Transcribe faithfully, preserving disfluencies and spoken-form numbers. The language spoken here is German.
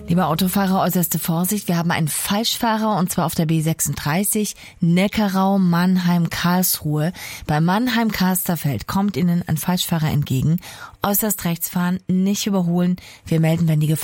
Lieber Autofahrer, äußerste Vorsicht. Wir haben einen Falschfahrer und zwar auf der B sechsunddreißig Neckarau Mannheim-Karlsruhe. Bei Mannheim-Karsterfeld kommt Ihnen ein Falschfahrer entgegen. Äußerst rechts fahren, nicht überholen. Wir melden, wenn die Gefahr